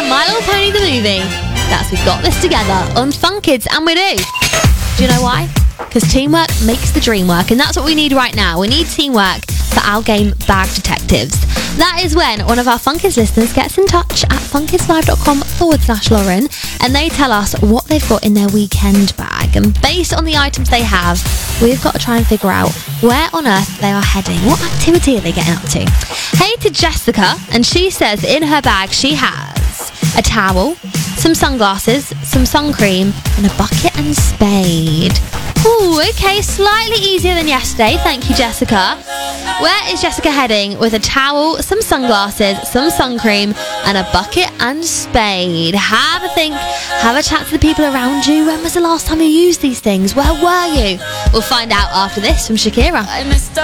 My Little Pony the movie. That's We've Got This Together on Fun Kids, and we do. Do you know why? Because teamwork makes the dream work, and that's what we need right now. We need teamwork for our game Bag Detectives. That is when one of our Fun Kids listeners gets in touch at funkidslive.com/Lauren, and they tell us what they've got in their weekend bag. And based on the items they have, we've got to try and figure out where on earth they are heading. What activity are they getting up to? Hey to Jessica, and she says in her bag she has a towel, some sunglasses, some sun cream, and a bucket and spade. Ooh, okay, slightly easier than yesterday. Thank you, Jessica. Where is Jessica heading with a towel, some sunglasses, some sun cream, and a bucket and spade? Have a think. Have a chat to the people around you. When was the last time you used these things? Where were you? We'll find out after this from Shakira.